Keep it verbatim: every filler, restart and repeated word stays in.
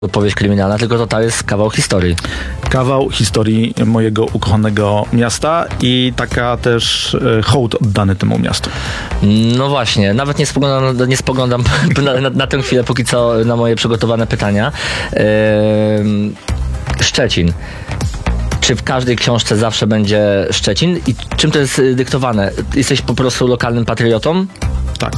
Opowieść kryminalna, tylko to ta jest kawał historii. Kawał historii mojego ukochanego miasta i taka też e, hołd oddany temu miastu. No właśnie, nawet nie spoglądam, nie spoglądam na, na, na tę chwilę póki co na moje przygotowane pytania. Yy, Szczecin. Czy w każdej książce zawsze będzie Szczecin? I czym to jest dyktowane? Jesteś po prostu lokalnym patriotą? Tak.